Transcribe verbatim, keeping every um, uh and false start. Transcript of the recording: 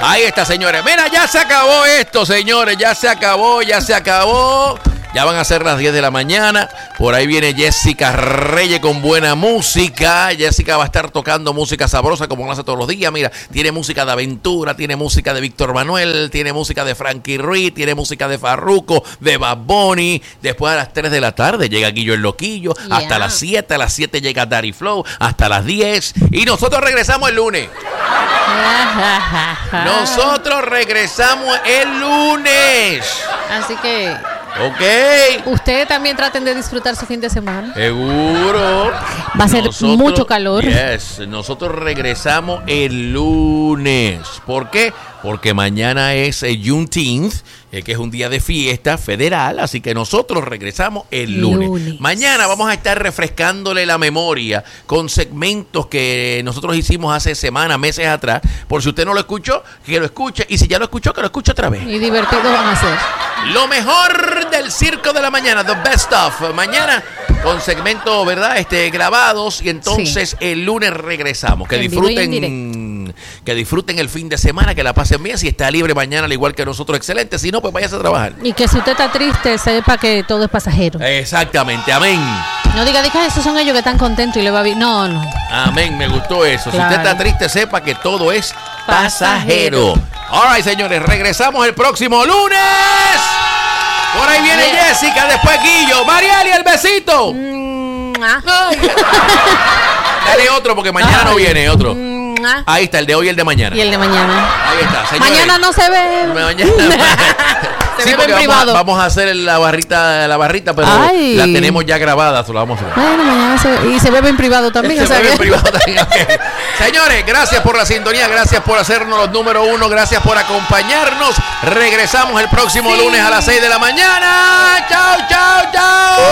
Ahí está, señores. Mira, ya se acabó esto, señores. Ya se acabó, ya se acabó. Ya van a ser las diez de la mañana. Por ahí viene Jessica Reyes con buena música. Jessica va a estar tocando música sabrosa como lo hace todos los días. Mira, tiene música de aventura, tiene música de Víctor Manuel, tiene música de Frankie Ruiz, tiene música de Farruko, de Bad Bunny. Después a las tres de la tarde llega Guillo el Loquillo. Yeah. Hasta las siete, a las siete llega Daddy Flow. Hasta las diez. Y nosotros regresamos el lunes. Nosotros regresamos el lunes. Así que... Ok. Ustedes también traten de disfrutar su fin de semana. Seguro. Va a ser nosotros, mucho calor. Yes. Nosotros regresamos el lunes. ¿Por qué? Porque mañana es el Juneteenth, eh, que es un día de fiesta federal, así que nosotros regresamos el lunes. lunes. Mañana vamos a estar refrescándole la memoria con segmentos que nosotros hicimos hace semanas, meses atrás. Por si usted no lo escuchó, que lo escuche. Y si ya lo escuchó, que lo escuche otra vez. Y divertidos van a ser. Lo mejor del circo de la mañana, the best of. Mañana con segmentos, ¿verdad? Este, grabados. Y entonces sí. el lunes regresamos. Que disfruten, que disfruten el fin de semana, que la pasen bien. Si está libre mañana, al igual que nosotros, excelente. Si no, pues váyase a trabajar. Y que si usted está triste, sepa que todo es pasajero. Exactamente, amén. No diga, diga, esos son ellos que están contentos y le va bien. No, no. Amén, me gustó eso. Claro. Si usted está triste, sepa que todo es pasajero. pasajero. All right, señores, regresamos el próximo lunes. Por ahí viene yeah. Jessica, después Guillo. Marieli, el besito. Mm, ah. Dale otro porque mañana Ay. no viene otro. Ahí está, el de hoy y el de mañana. Y el de mañana. Ahí está, señores. Mañana no se ve. Mañana. se sí, ve en vamos privado. A, vamos a hacer la barrita, la barrita, pero Ay. la tenemos ya grabada, la vamos a hacer. Bueno, mañana se ve. Y se bebe en privado también. Se o sea bebe que... en privado también. Okay. Señores, gracias por la sintonía, gracias por hacernos los número uno, gracias por acompañarnos. Regresamos el próximo sí. lunes a las seis de la mañana. Chao, chao, chao.